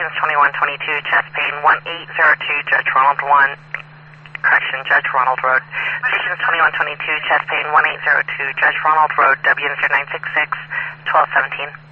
Citations 2122, chest pain, 1802, Judge Ronald 1. Correction, Judge Ronald Road. Citations 2122, chest pain, 1802, Judge Ronald Road, WN0966, 1217.